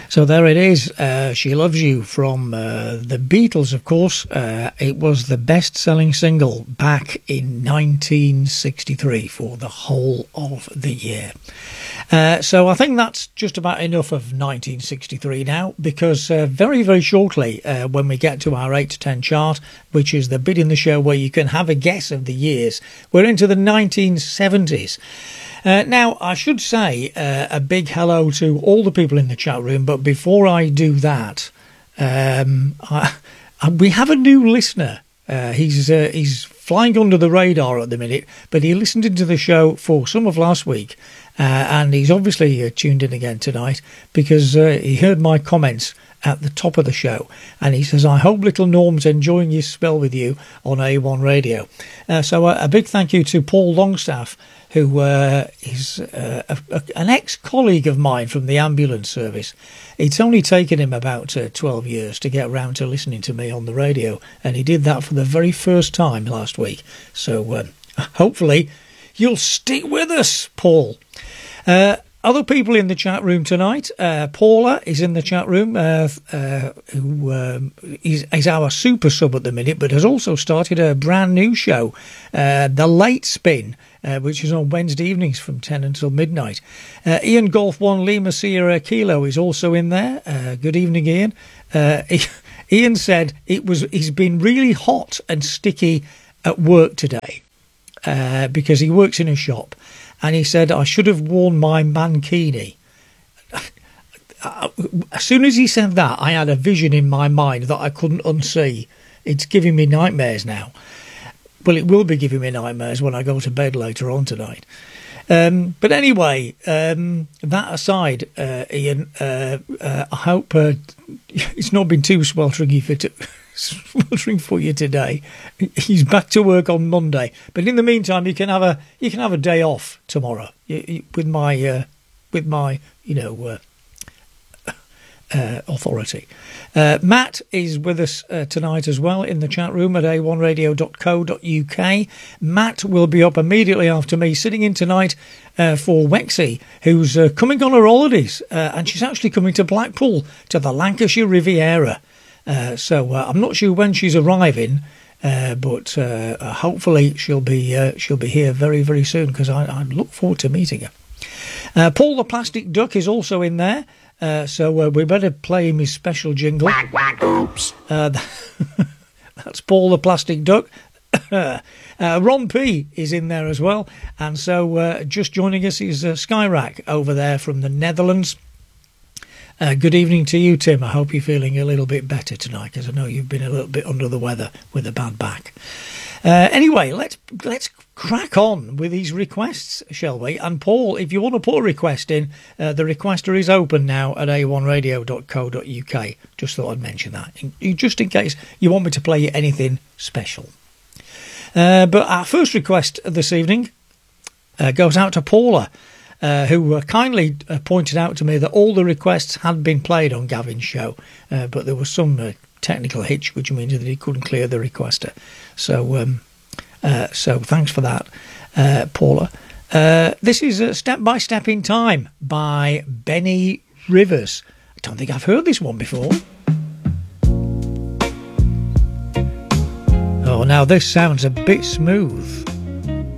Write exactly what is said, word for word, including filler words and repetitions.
So there it is. Uh, She Loves You from uh, the Beatles, of course. Uh, it was the best-selling single back in nineteen sixty-three for the whole of the year. Uh, so I think that's just about enough of nineteen sixty-three now, because uh, very, very shortly, uh, when we get to our eight to ten chart, which is the bit in the show where you can have a guess of the years, we're into the nineteen seventies. Uh, now, I should say uh, a big hello to all the people in the chat room, but before I do that, um, I, I, we have a new listener. Uh, he's uh, he's flying under the radar at the minute, but he listened into the show for some of last week, uh, and he's obviously uh, tuned in again tonight because uh, he heard my comments at the top of the show, and he says, I hope little Norm's enjoying his spell with you on A one Radio. Uh, so uh, a big thank you to Paul Longstaff, who uh, is uh, a, a, an ex-colleague of mine from the ambulance service. It's only taken him about uh, twelve years to get round to listening to me on the radio, and he did that for the very first time last week. So um, hopefully you'll stick with us, Paul. Uh, other people in the chat room tonight, uh, Paula is in the chat room, uh, uh, who um, is, is our super sub at the minute, but has also started a brand new show, uh, The Late Spin, Uh, which is on Wednesday evenings from ten until midnight. Uh, Ian Golf one Lima Sierra Kilo is also in there. Uh, good evening, Ian. Uh, Ian said it was he's been really hot and sticky at work today uh, because he works in a shop, and he said I should have worn my mankini. As soon as he said that, I had a vision in my mind that I couldn't unsee. It's giving me nightmares now. Well, it will be giving me nightmares when I go to bed later on tonight. Um, but anyway, um, that aside, uh, Ian, uh, uh, I hope uh, it's not been too sweltering for, to, sweltering for you today. He's back to work on Monday, but in the meantime, you can have a you can have a day off tomorrow you, you, with my uh, with my you know. Uh, Uh, authority. Uh, Matt is with us uh, tonight as well in the chat room at a one radio dot co dot uk. Matt will be up immediately after me, sitting in tonight uh, for Wexy, who's uh, coming on her holidays, uh, and she's actually coming to Blackpool, to the Lancashire Riviera. Uh, so uh, I'm not sure when she's arriving, uh, but uh, hopefully she'll be uh, she'll be here very, very soon, because I, I look forward to meeting her. Uh, Paul the Plastic Duck is also in there. Uh, so uh, we better play him his special jingle. Quack, quack, oops. Uh, that's Paul the Plastic Duck. uh, Ron P is in there as well. And so uh, just joining us is uh, Skyrack over there from the Netherlands. Uh, good evening to you, Tim. I hope you're feeling a little bit better tonight, because I know you've been a little bit under the weather with a bad back. Uh, anyway, let's let's crack on with these requests, shall we? And Paul, if you want to put a request in, uh, the requester is open now at a one radio dot co dot uk. Just thought I'd mention that, in, just in case you want me to play anything special. Uh, but our first request this evening uh, goes out to Paula, uh, who uh, kindly uh, pointed out to me that all the requests had been played on Gavin's show, uh, but there was some uh, technical hitch, which means that he couldn't clear the requester. So, um, uh, so thanks for that, uh, Paula. Uh, this is uh, Step by Step in Time by Benny Rivers. I don't think I've heard this one before. Oh, now this sounds a bit smooth.